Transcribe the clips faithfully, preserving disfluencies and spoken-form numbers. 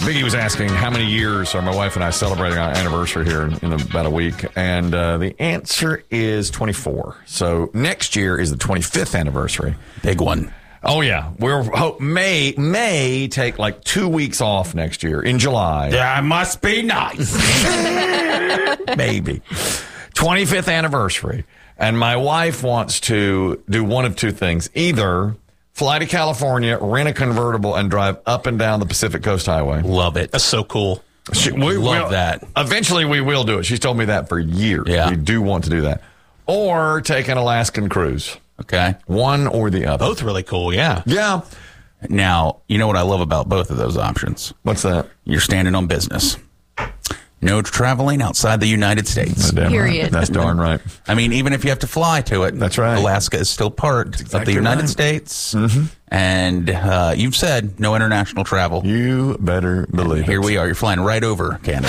Biggie was asking how many years are my wife and I celebrating our anniversary here in, in about a week, and uh, the answer is twenty-four. So next year is the twenty-fifth anniversary. Big one. Oh yeah, we're hope may may take like two weeks off next year in July. That must be nice. Maybe twenty-fifth anniversary, and my wife wants to do one of two things: either fly to California, rent a convertible, and drive up and down the Pacific Coast Highway. Love it. That's so cool. She, we Love will, that. Eventually, we will do it. She's told me that for years. Yeah. We do want to do that, or take an Alaskan cruise. Okay. One or the other. Both really cool, yeah. Yeah. Now, you know what I love about both of those options? What's that? You're standing on business. No traveling outside the United States. That's damn Period. right. That's darn right. I mean, even if you have to fly to it, That's right. Alaska is still part of exactly the United right. States. Mm-hmm. And uh, you've said no international travel. You better believe Here it. we are. You're flying right over Canada.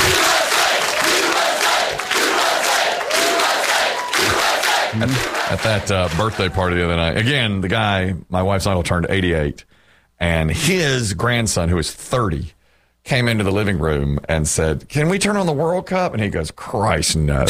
At, at that uh, birthday party the other night, again, the guy, my wife's uncle, turned eighty-eight, and his grandson, who is thirty, came into the living room and said, "Can we turn on the World Cup?" And he goes, "Christ, no."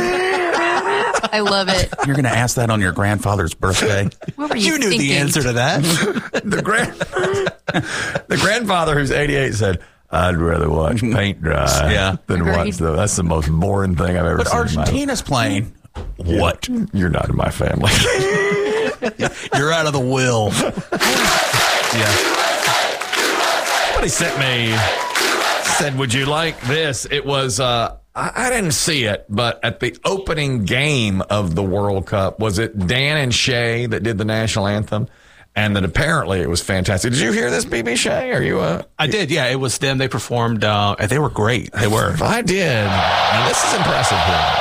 I love it. You're going to ask that on your grandfather's birthday? What were you, You knew thinking? the answer to that. the grand, the grandfather, who's eighty-eight, said, "I'd rather watch paint dry Yeah. than Agreed. watch the. That's the most boring thing I've ever But seen." in my life." Argentina's playing. What? You're not in my family. You're out of the will. Yeah. Somebody sent me, said, "Would you like this?" It was, uh, I, I didn't see it, but at the opening game of the World Cup, was it Dan and Shay that did the national anthem? And that apparently it was fantastic. Did you hear this, B B Shay? Are you uh I did, yeah. It was them. They performed. Uh, they were great. They were. I did. Now, this is impressive here.